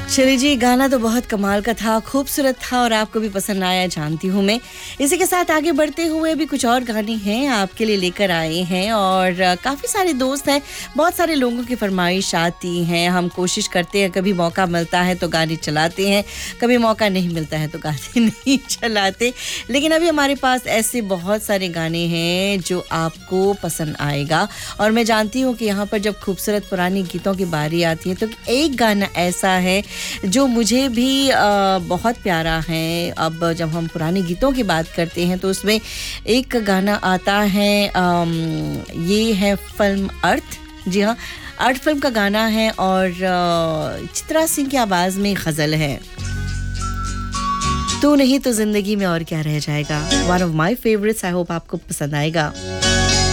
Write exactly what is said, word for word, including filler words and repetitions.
चलिए जी, गाना तो बहुत कमाल का था, खूबसूरत था और आपको भी पसंद आया जानती हूँ मैं। इसी के साथ आगे बढ़ते हुए भी कुछ और गाने हैं आपके लिए लेकर आए हैं और काफ़ी सारे दोस्त हैं, बहुत सारे लोगों की फरमाइश आती हैं। हम कोशिश करते हैं, कभी मौका मिलता है तो गाने चलाते हैं, कभी मौका नहीं मिलता है तो गाने नहीं चलाते। लेकिन अभी हमारे पास ऐसे बहुत सारे गाने हैं जो आपको पसंद आएगा और मैं जानती हूँ कि यहाँ पर जब खूबसूरत पुरानी गीतों की बारी आती है तो एक गाना ऐसा है जो मुझे भी आ, बहुत प्यारा है। अब जब हम पुराने गीतों की बात करते हैं तो उसमें एक गाना आता है, आ, ये है फिल्म अर्थ। जी हाँ, अर्थ फिल्म का गाना है और चित्रा सिंह की आवाज़ में गज़ल है, तू नहीं तो जिंदगी में और क्या रह जाएगा। वन of my favourites, I hope आपको पसंद आएगा।